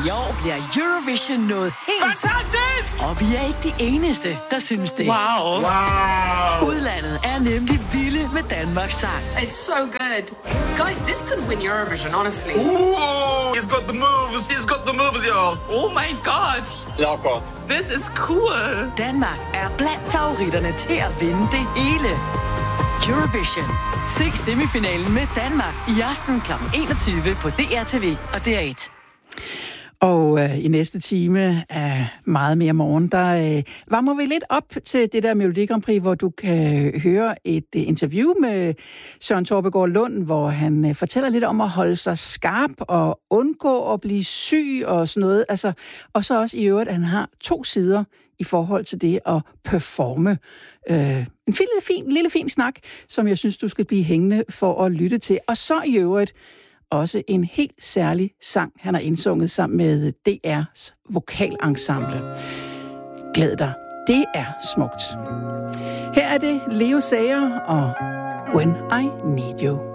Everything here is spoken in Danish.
I år bliver Eurovision noget helt... Fantastisk! Og vi er ikke de eneste, der synes det. Wow. Udlandet er nemlig vilde med Danmarks sang. It's so good. Guys, this could win Eurovision, honestly. Ooh, he's got the moves. He's got the moves, y'all. Oh my god. Locker. This is cool. Danmark er blandt favoritterne til at vinde det hele. Eurovision. Se semifinalen med Danmark i aften kl. 21 på DRTV og DR1. Og i næste time af Meget mere morgen, der varmer vi lidt op til det der Melodi Grand Prix, hvor du kan høre et interview med Søren Torpegaard Lund, hvor han fortæller lidt om at holde sig skarp og undgå at blive syg og sådan noget. Altså, og så også i øvrigt, at han har 2 sider i forhold til det at performe. En lille fin snak, som jeg synes, du skal blive hængende for at lytte til. Og så i øvrigt også en helt særlig sang, han har indsunget sammen med DR's vokalensemble. Glæd dig. Det er smukt. Her er det Leo Sager og When I Need You.